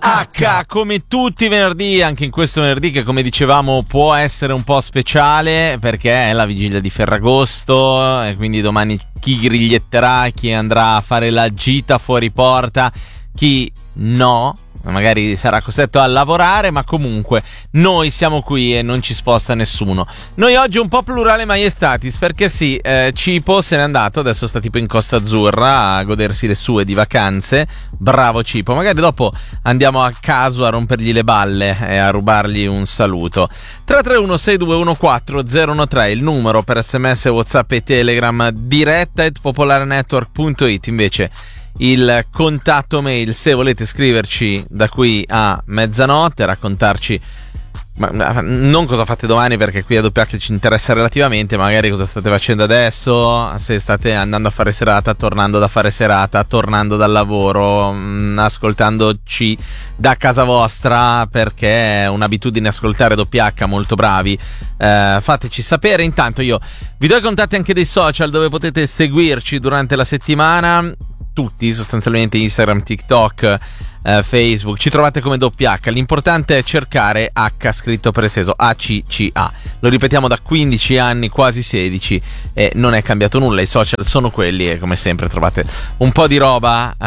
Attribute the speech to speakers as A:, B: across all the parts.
A: H, come tutti i venerdì, anche in questo venerdì che, come dicevamo, può essere un po' speciale perché è la vigilia di Ferragosto e quindi domani chi griglietterà, chi andrà a fare la gita fuori porta, chi no, magari sarà costretto a lavorare, ma comunque noi siamo qui e non ci sposta nessuno. Noi oggi un po' plurale maiestatis, perché sì, Cipo se n'è andato, adesso sta tipo in Costa Azzurra a godersi le sue di vacanze. Bravo Cipo, magari dopo andiamo a caso a rompergli le balle e a rubargli un saluto. 331-6214-013 il numero per SMS, WhatsApp e Telegram, diretta@popolarenetwork.it invece il contatto mail se volete scriverci da qui a mezzanotte, raccontarci non cosa fate domani, perché qui a WH ci interessa relativamente, magari cosa state facendo adesso, se state andando a fare serata, tornando da fare serata, tornando dal lavoro, ascoltandoci da casa vostra, perché è un'abitudine ascoltare WH, molto bravi. Fateci sapere. Intanto io vi do i contatti anche dei social dove potete seguirci durante la settimana, tutti sostanzialmente: Instagram, TikTok, Facebook, ci trovate come WH. L'importante è cercare H scritto per esteso, ACCA. Lo ripetiamo da 15 anni, quasi 16, e non è cambiato nulla. I social sono quelli e come sempre trovate un po' di roba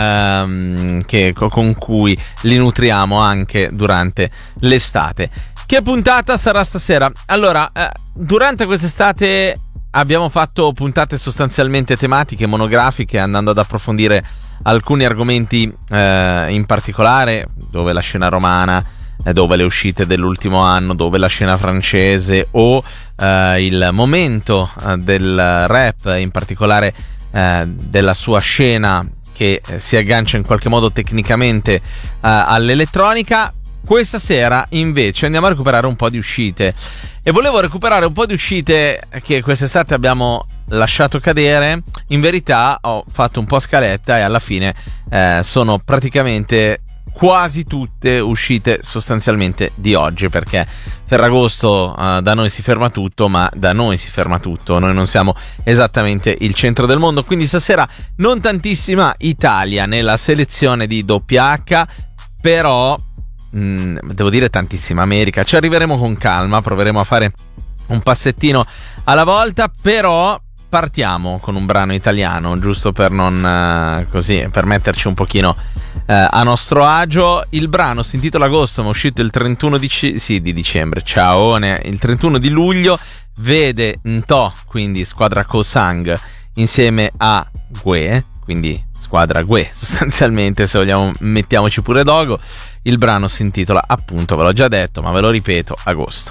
A: con cui li nutriamo anche durante l'estate. Che puntata sarà stasera? Allora, durante quest'estate abbiamo fatto puntate sostanzialmente tematiche, monografiche, andando ad approfondire alcuni argomenti in particolare, dove la scena romana, dove le uscite dell'ultimo anno, dove la scena francese o il momento del rap, in particolare della sua scena che si aggancia in qualche modo tecnicamente all'elettronica. Questa sera invece andiamo a recuperare un po' di uscite, e volevo recuperare un po' di uscite che quest'estate abbiamo lasciato cadere. In verità ho fatto un po' scaletta e alla fine sono praticamente quasi tutte uscite sostanzialmente di oggi, perché Ferragosto da noi si ferma tutto, ma da noi si ferma tutto, noi non siamo esattamente il centro del mondo, quindi stasera non tantissima Italia nella selezione di WH, però devo dire tantissima America. Ci arriveremo con calma, proveremo a fare un passettino alla volta, però partiamo con un brano italiano, giusto per non così, per metterci un pochino a nostro agio. Il brano si intitola Agosto, ma è uscito il 31 di dicembre, ciaone, il 31 di luglio, vede Nto, quindi squadra Kosang, insieme a Gue, quindi squadra Gue sostanzialmente, se vogliamo mettiamoci pure Dogo. Il brano si intitola, appunto, ve l'ho già detto ma ve lo ripeto, Agosto.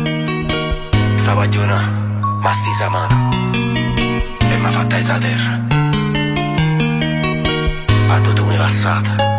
B: Sta pagliona ma sti samata e m'ha fatta isa terra quando tu mi passata